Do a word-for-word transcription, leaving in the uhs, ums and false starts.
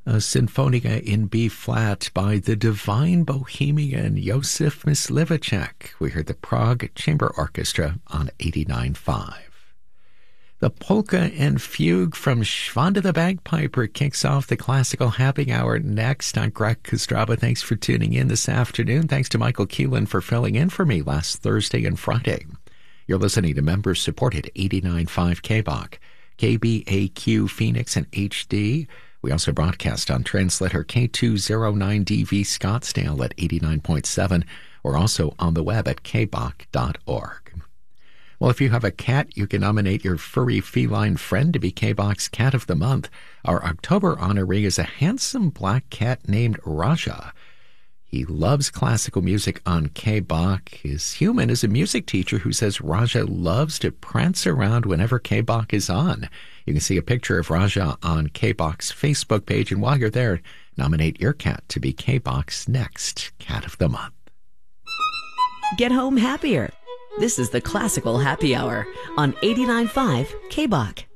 a Sinfonia in B-flat by the divine bohemian Josef Myslivacek. We heard the Prague Chamber Orchestra on eighty-nine point five. The polka and fugue from Schwanda the Bagpiper kicks off the classical happy hour next. I'm Greg Kostraba. Thanks for tuning in this afternoon. Thanks to Michael Keelan for filling in for me last Thursday and Friday. You're listening to members-supported eighty-nine point five K B O C, K B A Q Phoenix and H D. We also broadcast on translator K two oh nine D V Scottsdale at eighty-nine point seven, or also on the web at k b o c dot org. Well, if you have a cat, you can nominate your furry feline friend to be K B O C's Cat of the Month. Our October honoree is a handsome black cat named Raja. He loves classical music on K B O C. His human is a music teacher who says Raja loves to prance around whenever K B O C is on. You can see a picture of Raja on K B O C's Facebook page, and while you're there, nominate your cat to be K B O C's next Cat of the Month. Get home happier. This is the Classical Happy Hour on eighty-nine point five K B O C.